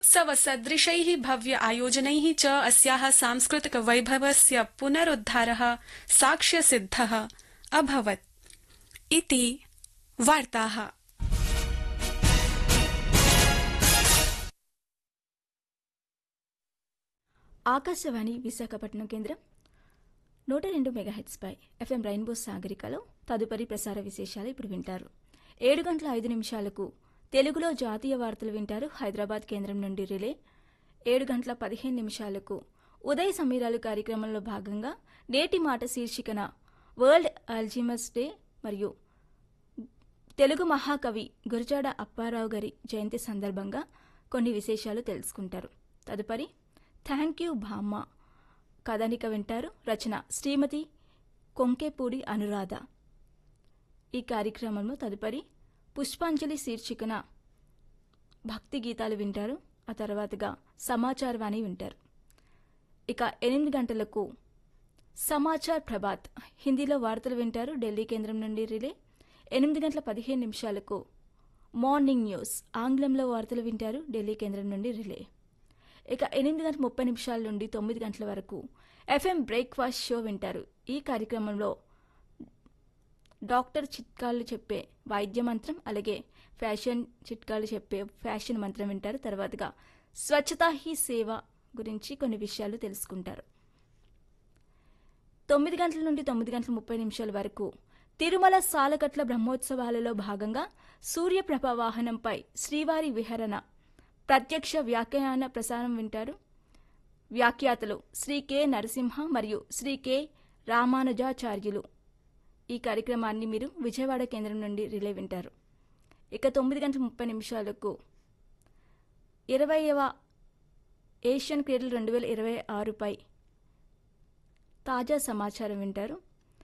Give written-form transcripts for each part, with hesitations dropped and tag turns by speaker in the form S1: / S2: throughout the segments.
S1: उत्सवसदृशैः भव्य आयोजनैः च अस्याः सांस्कृतिकवैभवस्य पुनरुद्धारः साक्ष्यसिद्धः अभवत् इति वार्ताः।
S2: ఆకాశవాణి విశాఖపట్నం కేంద్రం 102 మెగాహెట్స్పై ఎఫ్ఎం రెయిన్బో సాగరికలో తదుపరి ప్రసార విశేషాలు ఇప్పుడు వింటారు. 7:05 తెలుగులో జాతీయ వార్తలు వింటారు హైదరాబాద్ కేంద్రం నుండి రిలే. 7:15 ఉదయ సమీరాలు కార్యక్రమంలో భాగంగా నేటి మాట శీర్షికన వరల్డ్ అల్జీమర్స్ డే మరియు తెలుగు మహాకవి గురజాడ అప్పారావు గారి జయంతి సందర్భంగా కొన్ని విశేషాలు తెలుసుకుంటారు. తదుపరి థ్యాంక్ యూ బామ్మ కథనిక వింటారు. రచన శ్రీమతి కొంకేపూడి అనురాధ. ఈ కార్యక్రమంలో తదుపరి పుష్పాంజలి శీర్షికన భక్తి గీతాలు వింటారు. ఆ తర్వాతగా సమాచారవాణి వింటారు. ఇక 8 గంటలకు సమాచార్ ప్రభాత్ హిందీలో వార్తలు వింటారు ఢిల్లీ కేంద్రం నుండి రిలే. 8:15 మార్నింగ్ న్యూస్ ఆంగ్లంలో వార్తలు వింటారు ఢిల్లీ కేంద్రం నుండి రిలే. ఇక 8:30 నుండి 9 గంటల వరకు ఎఫ్ఎం బ్రేక్ఫాస్ట్ షో వింటారు. ఈ కార్యక్రమంలో డాక్టర్ చిట్కాలు చెప్పే వైద్య మంత్రం, అలాగే ఫ్యాషన్ చిట్కాలు చెప్పే ఫ్యాషన్ మంత్రం వింటారు. తర్వాతగా స్వచ్ఛతా హీ సేవ గురించి కొన్ని విషయాలు తెలుసుకుంటారు. 9 గంటల నుండి 9:30 వరకు తిరుమల సాలకట్ల బ్రహ్మోత్సవాలలో భాగంగా సూర్యప్రభ వాహనంపై శ్రీవారి విహరణ ప్రత్యక్ష వ్యాఖ్యాన ప్రసారం వింటారు. వ్యాఖ్యాతలు శ్రీ కె నరసింహ మరియు శ్రీ కె రామానుజాచార్యులు. ఈ కార్యక్రమాన్ని మీరు విజయవాడ కేంద్రం నుండి రిలే వింటారు. ఇక 9:30 20వ ఏషియన్ క్రీడలు 2026పై తాజా సమాచారం వింటారు.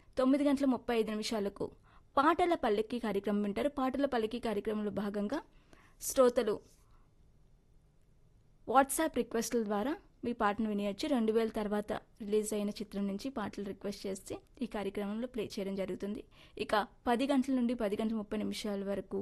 S2: 9:35 పాటల పల్లకి కార్యక్రమం వింటారు. పాటల పల్లకి కార్యక్రమంలో భాగంగా శ్రోతలు వాట్సాప్ రిక్వెస్ట్ల ద్వారా మీ పాటను వినేయచ్చు. 2000 తర్వాత రిలీజ్ అయిన చిత్రం నుంచి పాటలు రిక్వెస్ట్ చేస్తే ఈ కార్యక్రమంలో ప్లే చేయడం జరుగుతుంది. ఇక 10 గంటల నుండి 10:30 వరకు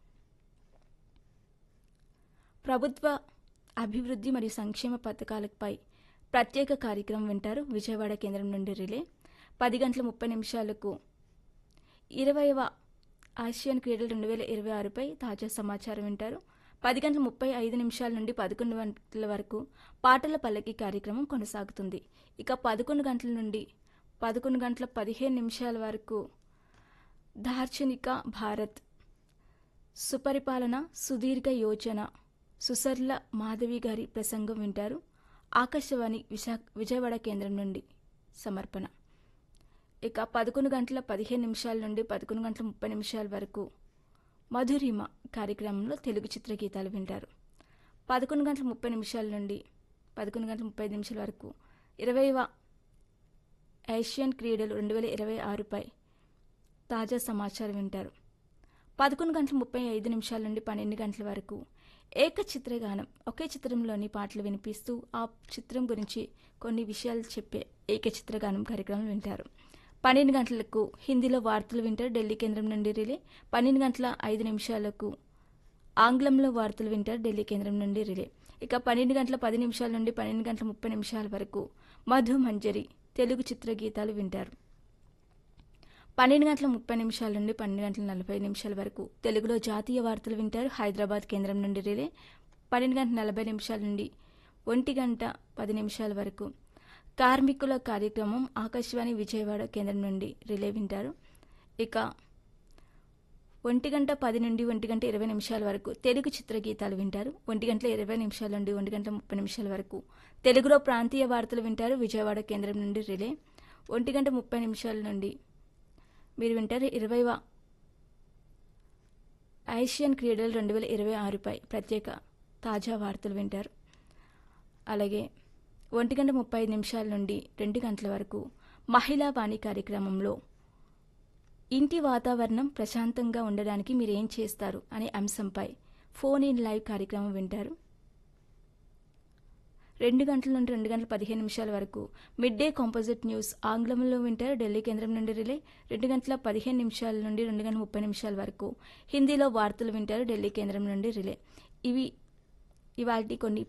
S2: ప్రభుత్వ అభివృద్ధి మరియు సంక్షేమ పథకాలపై ప్రత్యేక కార్యక్రమం వింటారు విజయవాడ కేంద్రం నుండి రిలే. 10:30 20వ ఆసియన్ క్రీడలు 2026పై తాజా సమాచారం వింటారు. 10:35 నుండి 11 గంటల వరకు పాటల పల్లకి కార్యక్రమం కొనసాగుతుంది. ఇక 11 గంటల నుండి 11:15 వరకు దార్శనిక భారత్ సుపరిపాలన సుదీర్ఘ యోజన సుసర్ల మాధవి గారి ప్రసంగం వింటారు. ఆకాశవాణి విజయవాడ కేంద్రం నుండి సమర్పణ. ఇక 11:15 నుండి 11:30 వరకు మధురిమ కార్యక్రమంలో తెలుగు చిత్రగీతాలు వింటారు. 11:30 నుండి 11:35 వరకు 20వ ఏషియన్ క్రీడలు 2026పై తాజా సమాచారం వింటారు. 11:35 నుండి 12 గంటల వరకు ఏకచిత్రగానం ఒకే చిత్రంలోని పాటలు వినిపిస్తూ ఆ చిత్రం గురించి కొన్ని విషయాలు చెప్పే ఏకచిత్రగానం కార్యక్రమం వింటారు. 12 గంటలకు హిందీలో వార్తలు వింటారు ఢిల్లీ కేంద్రం నుండి రిలే. 12:05 ఆంగ్లంలో వార్తలు వింటారు ఢిల్లీ కేంద్రం నుండి రిలే. ఇక 12:10 నుండి 12:30 వరకు మధు మంజరి తెలుగు చిత్రగీతాలు వింటారు. 12:30 నుండి 12:40 వరకు తెలుగులో జాతీయ వార్తలు వింటారు హైదరాబాద్ కేంద్రం నుండి రిలే. 12:40 నుండి 1:10 వరకు కార్మికుల కార్యక్రమం ఆకాశవాణి విజయవాడ కేంద్రం నుండి రిలే వింటారు. ఇక 1:10 నుండి 1:20 వరకు తెలుగు చిత్రగీతాలు వింటారు. 1:20 నుండి 1:30 వరకు తెలుగులో ప్రాంతీయ వార్తలు వింటారు విజయవాడ కేంద్రం నుండి రిలే. 1:30 నుండి మీరు వింటారు 20వ ఏషియన్ క్రీడలు 2026పై ప్రత్యేక తాజా వార్తలు వింటారు. అలాగే 1:35 నుండి 2 గంటల వరకు మహిళా వాణి కార్యక్రమంలో ఇంటి వాతావరణం ప్రశాంతంగా ఉండడానికి మీరేం చేస్తారు అనే అంశంపై ఫోన్ ఇన్ లైవ్ కార్యక్రమం వింటారు. 2 గంటల నుండి 2:15 వరకు మిడ్ డే కాంపోజిట్ న్యూస్ ఆంగ్లంలో వింటారు ఢిల్లీ కేంద్రం నుండి రిలే. 2:15 నుండి 2:30 వరకు హిందీలో వార్తలు వింటారు ఢిల్లీ కేంద్రం నుండి రిలే. ఇవి ఇవాల్టి కొన్ని